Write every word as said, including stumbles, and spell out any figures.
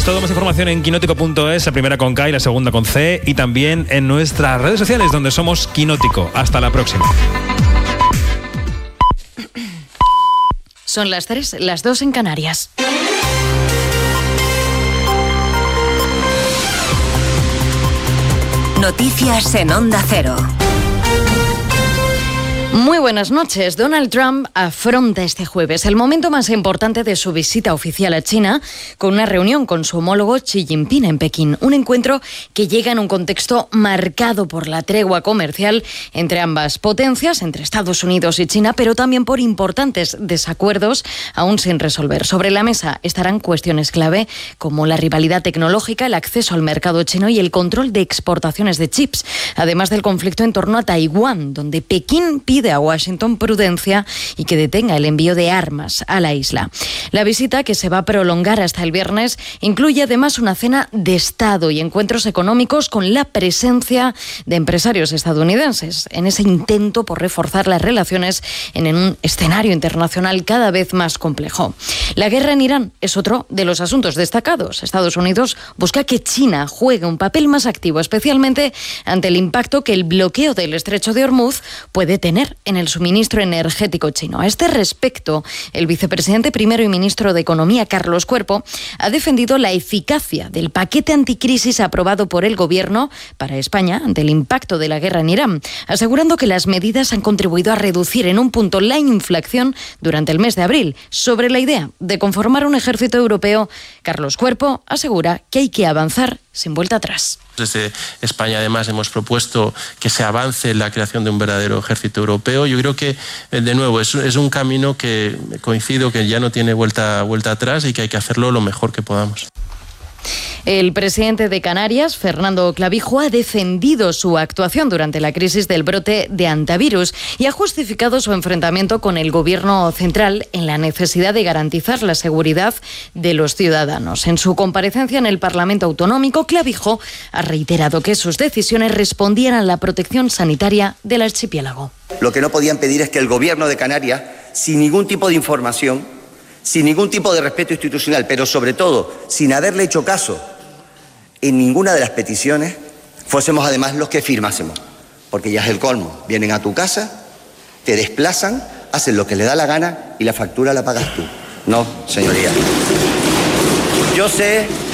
Es todo, más información en quinótico punto es, la primera con K y la segunda con C, y también en nuestras redes sociales donde somos Quinótico. Hasta la próxima. Son las tres, las dos en Canarias. Noticias en Onda Cero. Muy buenas noches. Donald Trump afronta este jueves el momento más importante de su visita oficial a China, con una reunión con su homólogo Xi Jinping en Pekín. Un encuentro que llega en un contexto marcado por la tregua comercial entre ambas potencias, entre Estados Unidos y China, pero también por importantes desacuerdos aún sin resolver. Sobre la mesa estarán cuestiones clave como la rivalidad tecnológica, el acceso al mercado chino y el control de exportaciones de chips, además del conflicto en torno a Taiwán, donde Pekín pide a Washington prudencia y que detenga el envío de armas a la isla. La visita, que se va a prolongar hasta el viernes, incluye además una cena de Estado y encuentros económicos con la presencia de empresarios estadounidenses, en ese intento por reforzar las relaciones en un escenario internacional cada vez más complejo. La guerra en Irán es otro de los asuntos destacados. Estados Unidos busca que China juegue un papel más activo, especialmente ante el impacto que el bloqueo del estrecho de Hormuz puede tener en el suministro energético chino. A este respecto, el vicepresidente primero y ministro de Economía, Carlos Cuerpo, ha defendido la eficacia del paquete anticrisis aprobado por el Gobierno para España ante el impacto de la guerra en Irán, asegurando que las medidas han contribuido a reducir en un punto la inflación durante el mes de abril. Sobre la idea de conformar un ejército europeo, Carlos Cuerpo asegura que hay que avanzar sin vuelta atrás. Desde España, además, hemos propuesto que se avance en la creación de un verdadero ejército europeo. Yo creo que, de nuevo, es, es un camino que coincido que ya no tiene vuelta, vuelta atrás y que hay que hacerlo lo mejor que podamos. El presidente de Canarias, Fernando Clavijo, ha defendido su actuación durante la crisis del brote de hantavirus y ha justificado su enfrentamiento con el Gobierno central en la necesidad de garantizar la seguridad de los ciudadanos. En su comparecencia en el Parlamento Autonómico, Clavijo ha reiterado que sus decisiones respondían a la protección sanitaria del archipiélago. Lo que no podían pedir es que el Gobierno de Canarias, sin ningún tipo de información, sin ningún tipo de respeto institucional, pero sobre todo sin haberle hecho caso en ninguna de las peticiones, fuésemos además los que firmásemos. Porque ya es el colmo. Vienen a tu casa, te desplazan, hacen lo que le da la gana y la factura la pagas tú. No, señoría. Yo sé